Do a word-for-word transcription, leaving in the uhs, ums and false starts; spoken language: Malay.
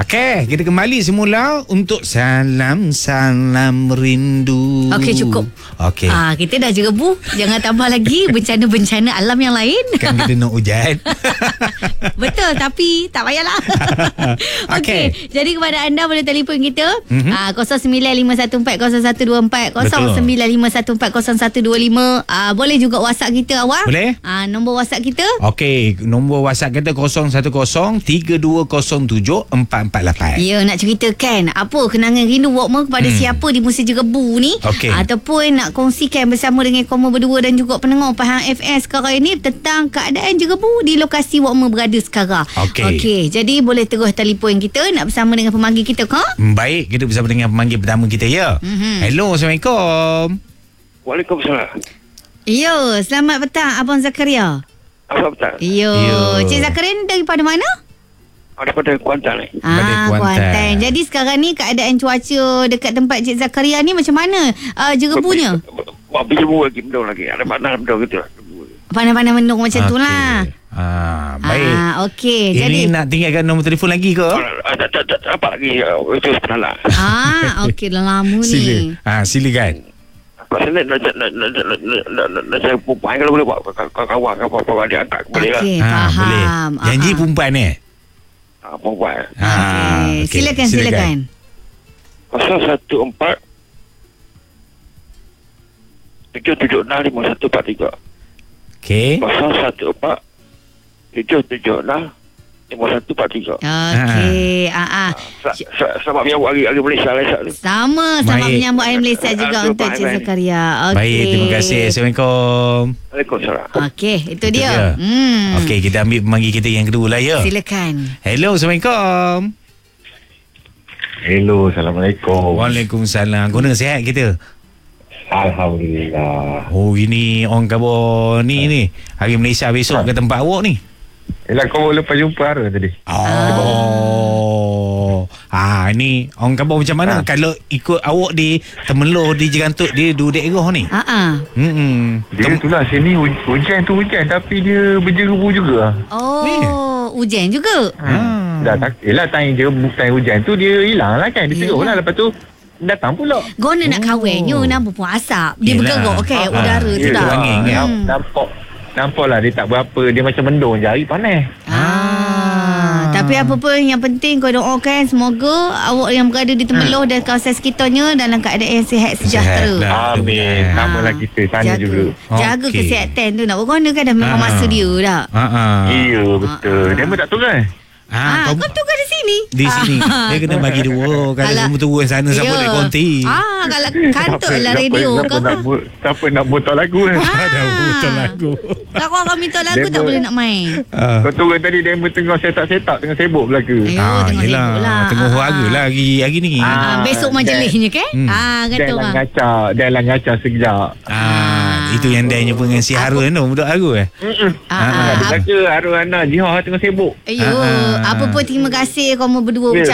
Okey, kita kembali semula untuk salam-salam rindu. Okey, cukup. Okey. Ah, kita dah jerebu. Jangan tambah lagi bencana-bencana alam yang lain. Kan kita nak hujan. Betul, tapi tak payahlah. Okey, Okey. jadi kepada anda boleh telefon kita Mhm. ah, kosong sembilan lima satu empat kosong satu dua empat, kosong sembilan lima satu empat kosong satu dua lima. Ah, boleh juga WhatsApp kita awak. Boleh. Ah, nombor WhatsApp kita Okey, nombor WhatsApp kita kosong satu kosong tiga dua kosong tujuh empat empat lapan. Ya, nak ceritakan apa kenangan rindu Walkman kepada Hmm. siapa di musim jerebu ni. Okey. Ataupun nak kongsikan bersama dengan kamu berdua dan juga pendengar Pahang F M sekarang ini tentang keadaan jerebu di lokasi Walkman berada sekarang. Okey. Okey, jadi boleh terus telefon kita nak bersama dengan pemanggil kita ke? Baik, kita bersama dengan pemanggil pertama kita ya. Mhm. Hello, Assalamualaikum. Waalaikumsalam. Ya, selamat petang Abang Zakaria. Apa betul? Ya, Ya. Cik Zakaria ni daripada mana? Daripada Kuantan ni. Ah, Kuantan. Kuantan. Jadi sekarang ni keadaan cuaca dekat tempat Cik Zakaria ni macam mana? Uh, jerebunya? Buat jerebu lagi, mendung lagi. Ada panas mendung gitu lah. Panas-panas mendung macam tu Okey. lah. Ah, baik. Ah, okey. Ini Jadi nak tinggalkan nombor telefon lagi ke? Ah, Tak tak tak apa lagi. ah, Itu sebenarnya. ah, okey dah lama Sila. ni. Ah, silakan. Pasal ni nak nak nak nak nak nak nak nak saya perempuan kalau boleh buat kawan kawan dia angkat boleh lah. Okey, Ah, faham. boleh. Janji Ah, perempuan ni. Ah, perempuan. Ah, Okey. okey. Silakan, silakan. kosong satu empat tujuh tujuh enam lima satu empat tiga. Okey. kosong satu empat tujuh tujuh enam lima satu empat tiga. Okey. Ah, ah. Selamat menyambut hari hari Malaysia lah Esok ni. Sama sama Baik. menyambut Hari Malaysia juga Ah, untuk baik, Cik baik. Zakaria. Okey. Baik, terima kasih. Assalamualaikum. Waalaikumsalam. Okey, itu, Itu dia. dia. Hmm. Okey, kita ambil pemanggil kita yang kedua lah ya. Silakan. Hello, Assalamualaikum. Hello, Assalamualaikum. Waalaikumsalam. Guna sihat kita? Alhamdulillah. Oh, ini orang khabar ni ni. Hari Malaysia besok ke tempat awak ni? Yelah, kau lepas jumpa Ara tadi. Oh. Ah, ni orang khabar macam mana? Ah. Kalau ikut awak di Temeloh di Jerantuk dia dua daerah ni. Ah, ah. Hmm. Dia tu lah, sini huj- hujan tu hujan tapi dia berjerebu juga. Oh, hujan juga. Ah. Dah tak, yelah, time jerebu, time hujan tu dia hilang lah kan. Dia teruk lah, lepas tu datang pula. Gona nak Oh. kahwinnya nampak pun asap. Dia Yelah. bergerak okey Ah, udara tu Ya, dah. angin kan? Hmm. Nampak nampak lah dia tak berapa. Dia macam mendung je, hari panas. Ah, tapi apa pun yang penting kau doakan semoga awak yang berada di Temeloh dan kawasan sekitarnya dalam keadaan yang sihat sejahtera. Sihat lah. Amin. Ah. Sama lah kita sana Jaga, juga. jaga Okey. kesihatan tu nak berguna kan dah memang Ah. masa dia dah. Ha ah. Iya, betul. Dia pun tak turun. Ah, kau tu kan di sini. Di sini. Dia kena bagi dua. Kalau Alah. semua turun sana siapa Ya. nak konti. Ah, kalau kantor lah radio siapa, kau. nak, bu- siapa nak botol lagu kan? Ada betul lagu. Kalau kau minta lagu tak Demo. boleh nak main. Ah. Kau turun tadi demo tengah setak-setak tengah sibuk belaka. Ayo, Ah, tengok yelah. sibuk lah. Tengah Ah, hara ah. lah hari, hari ni. Ah, Ah, besok dan- majlisnya kan? Hmm. Ah, kata Dalam orang. ngaca, dalam ngaca sekejap. Ah, itu yang dia jumpa dengan si Harun tu, budak Harun eh. Ah, Ah, ah, Dia kata Arun Ana Jihah tengah sibuk. Ayo, Ah, ah. apa pun terima kasih kamu berdua Ya,